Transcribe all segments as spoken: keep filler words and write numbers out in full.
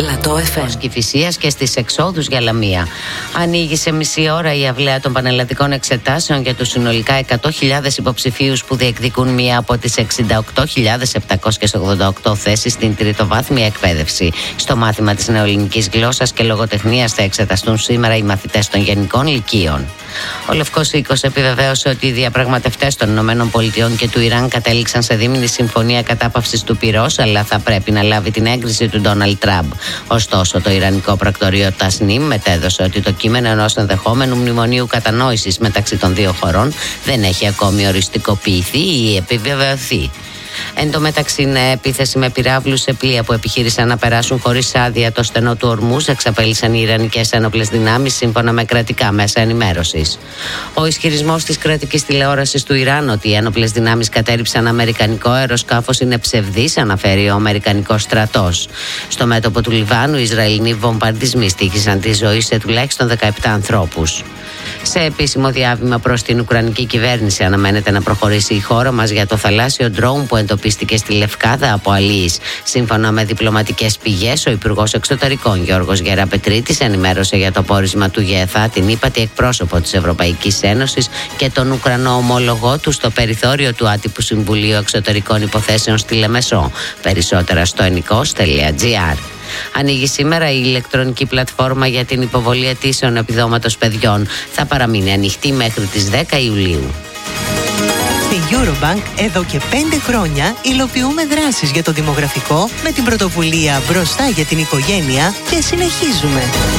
Πλατό εφ εμ. Κηφισίας και στις εξόδους για Λαμία. Ανοίγει σε μισή ώρα η αυλαία των πανελλαδικών εξετάσεων για τους συνολικά εκατό χιλιάδες υποψηφίους που διεκδικούν μία από τις εξήντα οκτώ χιλιάδες επτακόσιες ογδόντα οκτώ θέσεις στην τριτοβάθμια εκπαίδευση. Στο μάθημα της νεοελληνικής γλώσσας και λογοτεχνίας θα εξεταστούν σήμερα οι μαθητές των γενικών λυκείων. Ο Λευκός Οίκος επιβεβαίωσε ότι οι διαπραγματευτές των ΗΠΑ και του Ιράν κατέληξαν σε δίμηνη συμφωνία κατάπαυσης του πυρός, αλλά θα πρέπει να λάβει την έγκριση του Ντόναλντ Τραμπ. Ωστόσο, το Ιρανικό πρακτορείο Τασνίμ μετέδωσε ότι το κείμενο ενός ενδεχόμενου μνημονίου κατανόησης μεταξύ των δύο χωρών δεν έχει ακόμη οριστικοποιηθεί ή επιβεβαιωθεί. Εν τω μεταξύ, νέα επίθεση με πυράβλους σε πλοία που επιχείρησαν να περάσουν χωρίς άδεια το στενό του Ορμούζ εξαπέλυσαν οι Ιρανικές ένοπλες δυνάμεις, σύμφωνα με κρατικά μέσα ενημέρωσης. Ο ισχυρισμός της κρατικής τηλεόρασης του Ιράν ότι οι ένοπλες δυνάμεις κατέρριψαν αμερικανικό αεροσκάφος είναι ψευδής, αναφέρει ο αμερικανικός στρατός. Στο μέτωπο του Λιβάνου, οι Ισραηλινοί βομβαρδισμοί στοίχησαν τη ζωή σε τουλάχιστον δεκαεπτά ανθρώπους. Σε επίσημο διάβημα προς την Ουκρανική κυβέρνηση, αναμένεται να προχωρήσει η χώρα μας για το θαλάσσιο ντρόουν που εντοπίστηκε στη Λευκάδα από αλίης. Σύμφωνα με διπλωματικές πηγές, ο Υπουργός Εξωτερικών Γιώργος Γεραπετρίτης ενημέρωσε για το πόρισμα του ΓΕΘΑ την ύπατη εκπρόσωπο της Ευρωπαϊκής Ένωσης και τον Ουκρανό ομόλογό του στο περιθώριο του Άτυπου Συμβουλίου Εξωτερικών Υποθέσεων στη Λεμεσό. Περισσότερα στο ενικός τελεία τζι άρ. Ανοίγει σήμερα η ηλεκτρονική πλατφόρμα για την υποβολή αιτήσεων επιδόματος παιδιών. Θα παραμείνει ανοιχτή μέχρι τις δέκα Ιουλίου. Στη Eurobank εδώ και πέντε χρόνια υλοποιούμε δράσεις για το δημογραφικό με την πρωτοβουλία «Μπροστά για την οικογένεια» και συνεχίζουμε.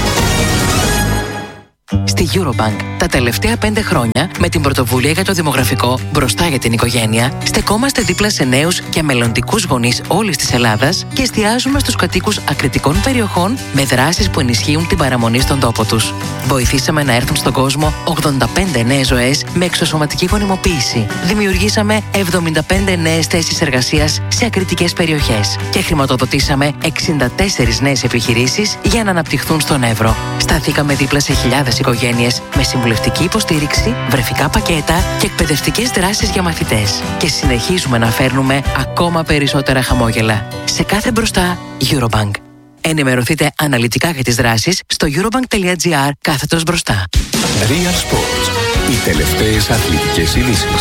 Στη Eurobank τα τελευταία πέντε χρόνια με την πρωτοβουλία για το δημογραφικό «Μπροστά για την οικογένεια» στεκόμαστε δίπλα σε νέους και μελλοντικούς γονείς όλης της Ελλάδας και εστιάζουμε στους κατοίκους ακριτικών περιοχών με δράσεις που ενισχύουν την παραμονή στον τόπο τους. Βοηθήσαμε να έρθουν στον κόσμο ογδόντα πέντε νέες ζωές με εξωσωματική γονιμοποίηση. Δημιουργήσαμε εβδομήντα πέντε νέες θέσεις εργασίας σε ακριτικές περιοχές και χρηματοδοτήσαμε εξήντα τέσσερις νέες επιχειρήσεις για να αναπτυχθούν στον Εύρο. Σταθήκαμε δίπλα σε χιλιάδες οικογένειες με συμβουλευτική υποστήριξη, βρεφικά πακέτα και εκπαιδευτικές δράσεις για μαθητές. Και συνεχίζουμε να φέρνουμε ακόμα περισσότερα χαμόγελα. Σε κάθε μπροστά, Eurobank. Ενημερωθείτε αναλυτικά για τις δράσεις στο eurobank.gr κάθετος μπροστά. Real Sports. Οι τελευταίες αθλητικές ειδήσεις.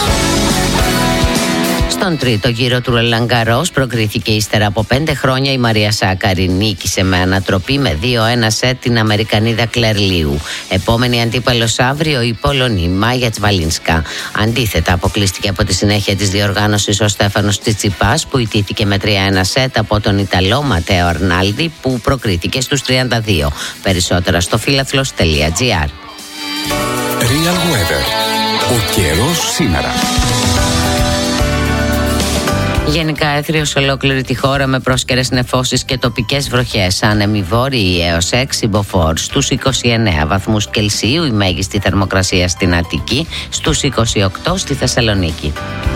Στον τρίτο γύρο του Ρολάν Γκαρός προκρίθηκε ύστερα από πέντε χρόνια η Μαρία Σάκαρη. Νίκησε με ανατροπή με δύο ένα σετ την Αμερικανίδα Κλέρ Λίου. Επόμενη αντίπαλος αύριο η Πολωνή Μάγια Τσβαλίνσκα. Αντίθετα, αποκλείστηκε από τη συνέχεια της διοργάνωσης ο Στέφανος Τσιτσιπάς που ιτήθηκε με τρία ένα σετ από τον Ιταλό Ματέο Αρνάλντι που προκρίθηκε στους τριάντα δύο. Περισσότερα στο φίλαθλος τελεία τζι άρ. Real Weather. Ο καιρός σήμερα. Γενικά έθριο σε ολόκληρη τη χώρα με πρόσκαιρες νεφώσεις και τοπικές βροχές. Άνεμοι βόρειοι έως έξι μποφόρ. Στους είκοσι εννέα βαθμούς Κελσίου η μέγιστη θερμοκρασία στην Αττική, στους είκοσι οκτώ στη Θεσσαλονίκη.